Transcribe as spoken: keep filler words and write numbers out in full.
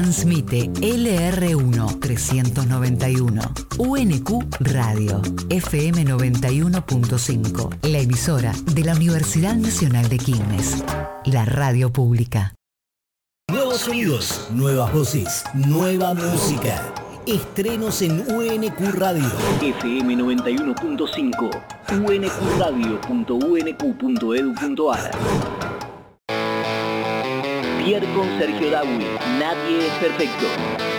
Transmite L R uno trescientos noventa y uno, U N Q Radio, F M noventa y uno punto cinco, la emisora de la Universidad Nacional de Quilmes, la radio pública. Nuevos sonidos, nuevas voces, nueva música. Estrenos en U N Q Radio. F M noventa y uno punto cinco, u n q radio punto u n q punto e d u punto a r. Pierre con Sergio Dawi, nadie es perfecto.